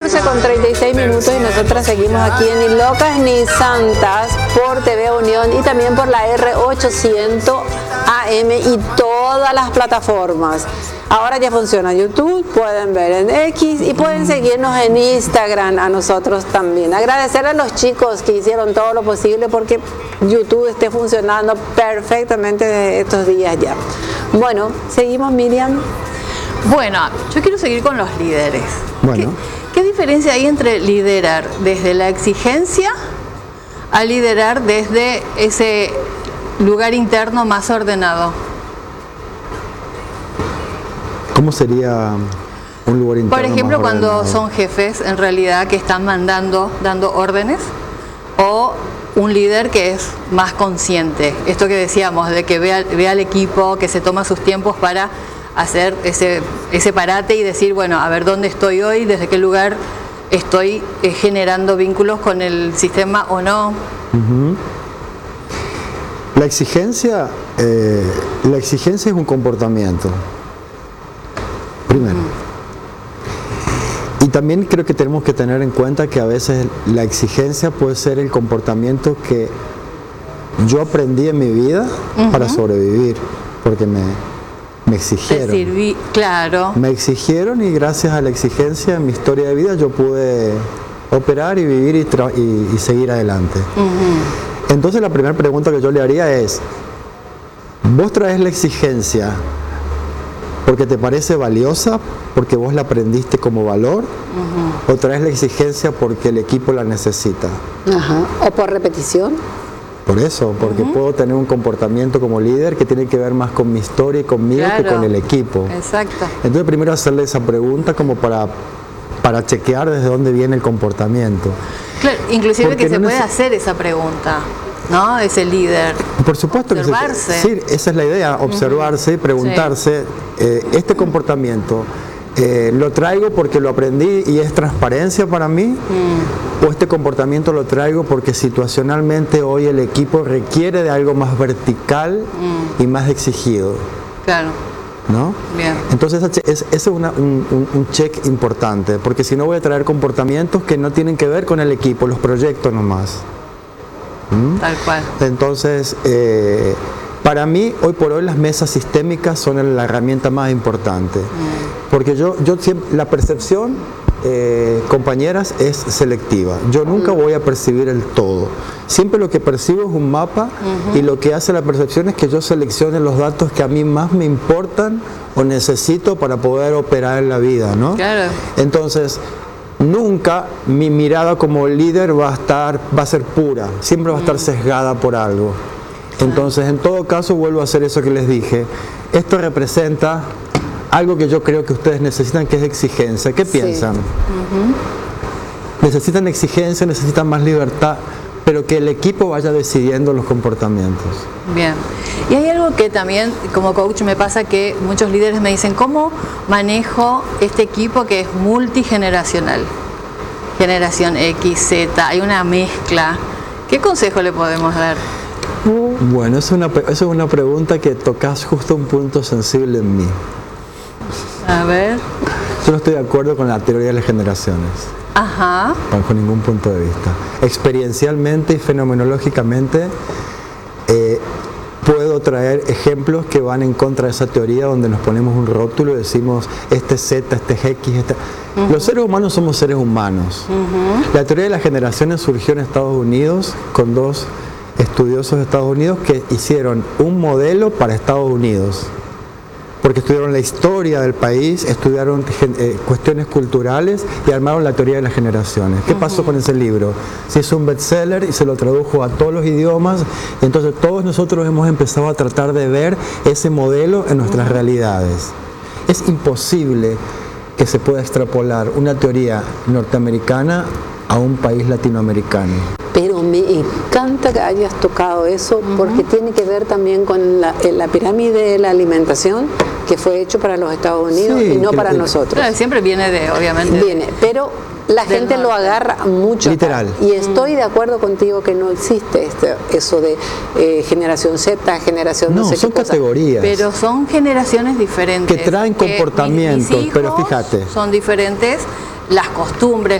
14:36 y nosotras seguimos aquí en Ni Locas ni Santas por TV Unión y también por la R800 AM y todas las plataformas. Ahora ya funciona YouTube, pueden ver en X y pueden seguirnos en Instagram a nosotros también. Agradecer a los chicos que hicieron todo lo posible porque YouTube esté funcionando perfectamente estos días ya. Bueno, seguimos, Miriam. Bueno, yo quiero seguir con los líderes. Bueno. ¿Qué diferencia hay entre liderar desde la exigencia a liderar desde ese lugar interno más ordenado? ¿Cómo sería un lugar interno? Por ejemplo, más cuando ordenado? son jefes en realidad que están dando órdenes, o un líder que es más consciente. Esto que decíamos, de que vea al equipo, que se toma sus tiempos para hacer ese parate y decir, bueno, a ver dónde estoy hoy, desde qué lugar estoy generando vínculos con el sistema o no. Uh-huh. La exigencia es un comportamiento, primero. Y también creo que tenemos que tener en cuenta que a veces la exigencia puede ser el comportamiento que yo aprendí en mi vida para sobrevivir, porque me exigieron. Claro. Me exigieron y gracias a la exigencia en mi historia de vida yo pude operar y vivir y seguir adelante. Entonces la primera pregunta que yo le haría es, ¿vos traes la exigencia porque te parece valiosa, porque vos la aprendiste como valor, o traes la exigencia porque el equipo la necesita? O por repetición. Por eso, porque puedo tener un comportamiento como líder que tiene que ver más con mi historia y conmigo que con el equipo. Exacto. Entonces primero hacerle esa pregunta como para chequear desde dónde viene el comportamiento. Claro, inclusive porque que no se puede hacer esa pregunta, ¿no? Ese líder. Por supuesto que sí, esa es la idea, observarse y preguntarse, este comportamiento, ¿lo traigo porque lo aprendí y es transparencia para mí? ¿O este comportamiento lo traigo porque situacionalmente hoy el equipo requiere de algo más vertical y más exigido? Claro. ¿No? Bien. Entonces ese es un check importante, porque si no voy a traer comportamientos que no tienen que ver con el equipo, los proyectos nomás. Tal cual. Entonces, para mí, hoy por hoy las mesas sistémicas son la herramienta más importante, porque yo siempre, la percepción, compañeras, es selectiva. Yo nunca voy a percibir el todo. Siempre lo que percibo es un mapa y lo que hace la percepción es que yo seleccione los datos que a mí más me importan o necesito para poder operar en la vida, ¿no? Claro. Entonces, nunca mi mirada como líder va a ser pura, siempre va a estar sesgada por algo. Entonces, en todo caso, vuelvo a hacer eso que les dije. Esto representa algo que yo creo que ustedes necesitan, que es exigencia. ¿Qué piensan? Necesitan exigencia, necesitan más libertad, pero que el equipo vaya decidiendo los comportamientos. Bien. Y hay algo que también como coach me pasa, que muchos líderes me dicen, ¿cómo manejo este equipo que es multigeneracional? Generación X, Z, hay una mezcla. ¿Qué consejo le podemos dar? Bueno, eso es una pregunta que tocas justo un punto sensible en mí. A ver. Yo no estoy de acuerdo con la teoría de las generaciones. Ajá. Bajo ningún punto de vista. Experiencialmente y fenomenológicamente puedo traer ejemplos que van en contra de esa teoría, donde nos ponemos un rótulo y decimos este es Z, este es X, este... Los seres humanos somos seres humanos. La teoría de las generaciones surgió en Estados Unidos con dos estudiosos de Estados Unidos que hicieron un modelo para Estados Unidos, porque estudiaron la historia del país, estudiaron cuestiones culturales y armaron la teoría de las generaciones. ¿Qué pasó con ese libro? Se hizo un bestseller y se lo tradujo a todos los idiomas, y entonces todos nosotros hemos empezado a tratar de ver ese modelo en nuestras realidades. Es imposible que se pueda extrapolar una teoría norteamericana a un país latinoamericano. Pero me encanta que hayas tocado eso, porque tiene que ver también con la pirámide de la alimentación, que fue hecho para los Estados Unidos y no para nosotros. Claro, siempre viene obviamente. Viene, pero la gente lo agarra mucho. Literal. Y estoy de acuerdo contigo que no existe eso de generación Z, generación no sé son qué cosa. categorías. Pero son generaciones diferentes. Que traen comportamientos, mis hijos pero fíjate. son diferentes, las costumbres,